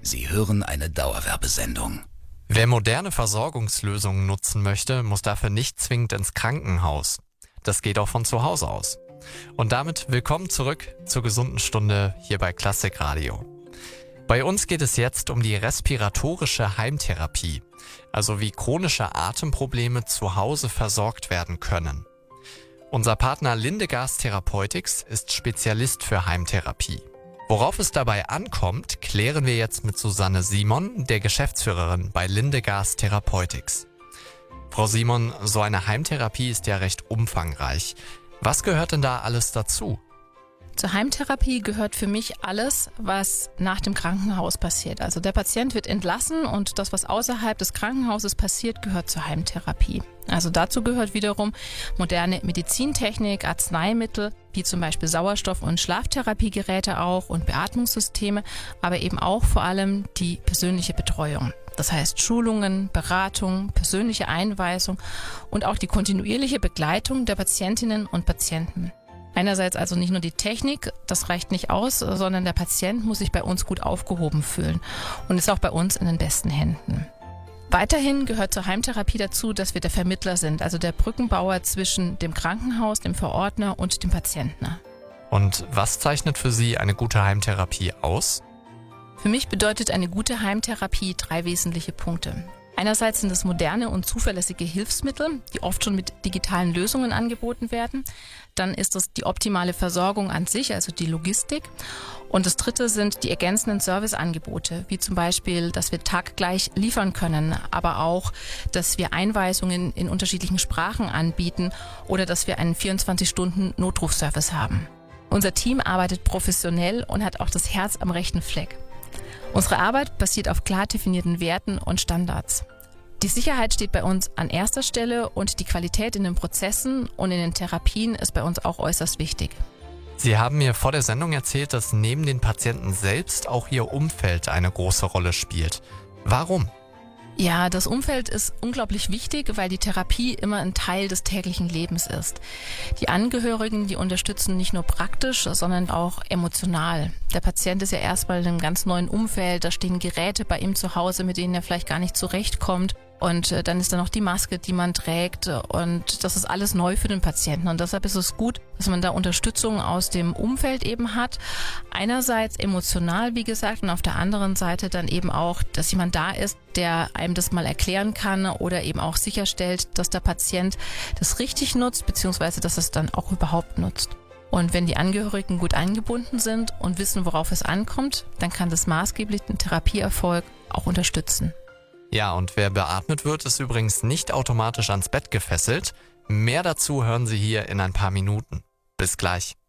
Sie hören eine Dauerwerbesendung. Wer moderne Versorgungslösungen nutzen möchte, muss dafür nicht zwingend ins Krankenhaus. Das geht auch von zu Hause aus. Und damit willkommen zurück zur gesunden Stunde hier bei Klassikradio. Bei uns geht es jetzt um die respiratorische Heimtherapie, also wie chronische Atemprobleme zu Hause versorgt werden können. Unser Partner Lindegas Therapeutics ist Spezialist für Heimtherapie. Worauf es dabei ankommt, klären wir jetzt mit Susanne Simon, der Geschäftsführerin bei Lindegas Therapeutics. Frau Simon, so eine Heimtherapie ist ja recht umfangreich. Was gehört denn da alles dazu? Zur Heimtherapie gehört für mich alles, was nach dem Krankenhaus passiert. Also der Patient wird entlassen und das, was außerhalb des Krankenhauses passiert, gehört zur Heimtherapie. Also dazu gehört wiederum moderne Medizintechnik, Arzneimittel, wie zum Beispiel Sauerstoff- und Schlaftherapiegeräte auch und Beatmungssysteme, aber eben auch vor allem die persönliche Betreuung. Das heißt Schulungen, Beratung, persönliche Einweisung und auch die kontinuierliche Begleitung der Patientinnen und Patienten. Einerseits also nicht nur die Technik, das reicht nicht aus, sondern der Patient muss sich bei uns gut aufgehoben fühlen und ist auch bei uns in den besten Händen. Weiterhin gehört zur Heimtherapie dazu, dass wir der Vermittler sind, also der Brückenbauer zwischen dem Krankenhaus, dem Verordner und dem Patienten. Und was zeichnet für Sie eine gute Heimtherapie aus? Für mich bedeutet eine gute Heimtherapie 3 wesentliche Punkte. Einerseits sind es moderne und zuverlässige Hilfsmittel, die oft schon mit digitalen Lösungen angeboten werden. Dann ist es die optimale Versorgung an sich, also die Logistik. Und das dritte sind die ergänzenden Serviceangebote, wie zum Beispiel, dass wir taggleich liefern können, aber auch, dass wir Einweisungen in unterschiedlichen Sprachen anbieten oder dass wir einen 24-Stunden-Notrufservice haben. Unser Team arbeitet professionell und hat auch das Herz am rechten Fleck. Unsere Arbeit basiert auf klar definierten Werten und Standards. Die Sicherheit steht bei uns an erster Stelle und die Qualität in den Prozessen und in den Therapien ist bei uns auch äußerst wichtig. Sie haben mir vor der Sendung erzählt, dass neben den Patienten selbst auch ihr Umfeld eine große Rolle spielt. Warum? Ja, das Umfeld ist unglaublich wichtig, weil die Therapie immer ein Teil des täglichen Lebens ist. Die Angehörigen, die unterstützen nicht nur praktisch, sondern auch emotional. Der Patient ist ja erstmal in einem ganz neuen Umfeld, da stehen Geräte bei ihm zu Hause, mit denen er vielleicht gar nicht zurechtkommt. Und dann ist da noch die Maske, die man trägt und das ist alles neu für den Patienten. Und deshalb ist es gut, dass man da Unterstützung aus dem Umfeld eben hat. Einerseits emotional, wie gesagt, und auf der anderen Seite dann eben auch, dass jemand da ist, der einem das mal erklären kann oder eben auch sicherstellt, dass der Patient das richtig nutzt, beziehungsweise dass es dann auch überhaupt nutzt. Und wenn die Angehörigen gut eingebunden sind und wissen, worauf es ankommt, dann kann das maßgeblich den Therapieerfolg auch unterstützen. Ja, und wer beatmet wird, ist übrigens nicht automatisch ans Bett gefesselt. Mehr dazu hören Sie hier in ein paar Minuten. Bis gleich.